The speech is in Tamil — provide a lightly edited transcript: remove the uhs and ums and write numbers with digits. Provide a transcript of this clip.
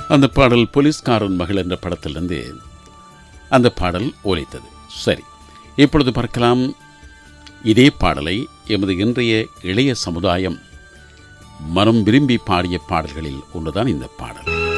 அந்த பாடல் போலீஸ்காரன் மகள் என்ற படத்திலிருந்து அந்த பாடல் ஒலித்தது. சரி, இப்பொழுது பார்க்கலாம். இதே பாடலை எமது இன்றைய இளைய சமுதாயம் மனம் விரும்பி பாடிய பாடல்களில் ஒன்றுதான் இந்த பாடல்.